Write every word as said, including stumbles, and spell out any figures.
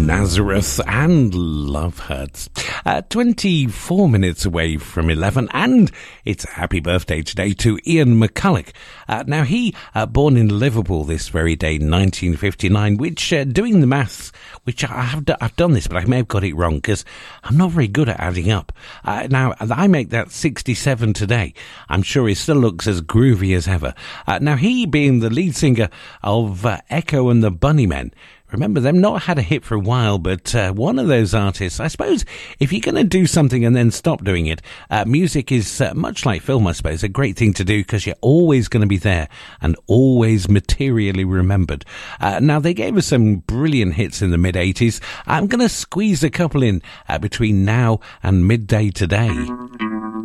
Nazareth and Love Hurts. Uh, twenty-four minutes away from eleven, and it's a happy birthday today to Ian McCulloch. Uh, now, he, uh, born in Liverpool this very day, nineteen fifty-nine, which, uh, doing the maths, which I have do- I've done this, but I may have got it wrong, because I'm not very good at adding up. Uh, now, I make that sixty-seven today. I'm sure he still looks as groovy as ever. Uh, now, he being the lead singer of uh, Echo and the Bunnymen, remember, they've not had a hit for a while, but uh, one of those artists, I suppose, if you're going to do something and then stop doing it, uh, music is, uh, much like film, I suppose, a great thing to do because you're always going to be there and always materially remembered. Uh, now, they gave us some brilliant hits in the mid-eighties. I'm going to squeeze a couple in uh, between now and midday today.